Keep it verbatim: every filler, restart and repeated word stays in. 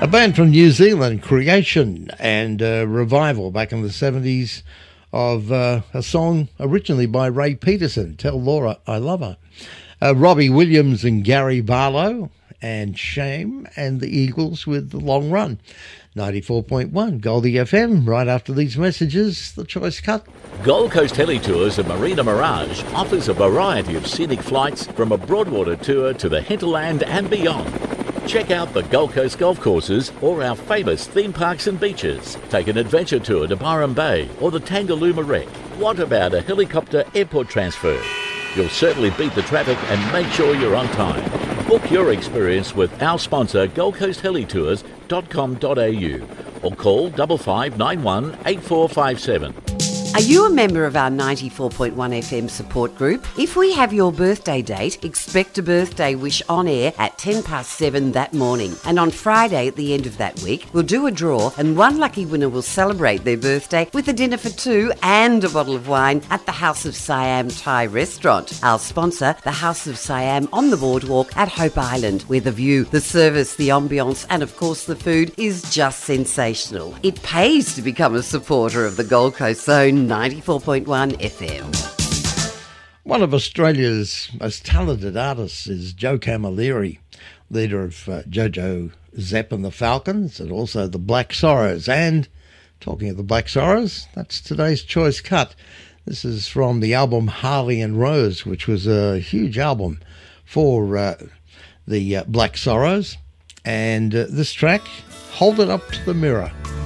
A band from New Zealand, Creation, and uh, Revival back in the seventies of uh, a song originally by Ray Peterson, Tell Laura I Love Her. Uh, Robbie Williams and Gary Barlow and Shame, and the Eagles with The Long Run. ninety-four point one Goldie F M. Right after these messages, the Choice Cut. Gold Coast Heli Tours and Marina Mirage offers a variety of scenic flights from a Broadwater tour to the hinterland and beyond. Check out the Gold Coast golf courses or our famous theme parks and beaches. Take an adventure tour to Byron Bay or the Tangalooma Wreck. What about a helicopter airport transfer? You'll certainly beat the traffic and make sure you're on time. Book your experience with our sponsor gold coast heli tours dot com dot a u or call five five nine one eight four five seven. Are you a member of our ninety-four point one F M support group? If we have your birthday date, expect a birthday wish on air at ten past seven that morning. And on Friday at the end of that week, we'll do a draw and one lucky winner will celebrate their birthday with a dinner for two and a bottle of wine at the House of Siam Thai restaurant. Our sponsor, the House of Siam on the boardwalk at Hope Island, where the view, the service, the ambience and of course the food is just sensational. It pays to become a supporter of the Gold Coast Zone ninety-four point one F M. One of Australia's most talented artists is Joe Camilleri, leader of uh, Jojo Zep and the Falcons, and also the Black Sorrows. And talking of the Black Sorrows, that's today's Choice Cut. This is from the album Harley and Rose, which was a huge album for uh, the uh, Black Sorrows. And uh, this track, Hold It Up to the Mirror.